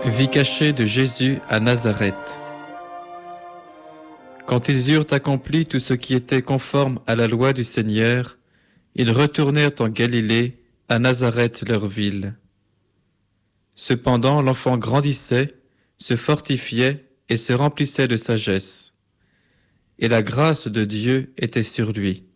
Vie cachée de Jésus à Nazareth. Quand ils eurent accompli tout ce qui était conforme à la loi du Seigneur, ils retournèrent en Galilée, à Nazareth leur ville. Cependant l'enfant grandissait, se fortifiait et se remplissait de sagesse. Et la grâce de Dieu était sur lui.